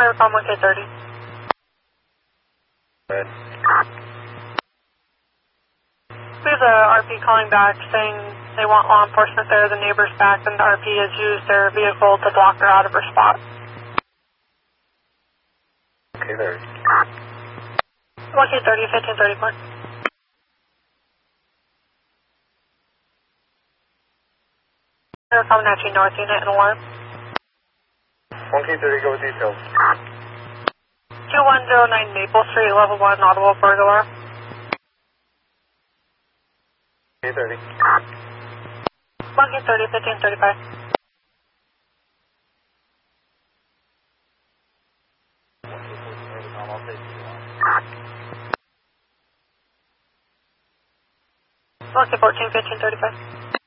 Call 1K30. Good. We have the RP calling back saying they want law enforcement there. The neighbor's back, and the RP has used their vehicle to block her out of her spot. Okay, there. 1K30, 1534. They're coming at you, North Unit and alarm. 1K30, go with details. 2109 Maple Street, level 1, audible burglar. K30. 1K30, 1535. Okay, 14, 1535.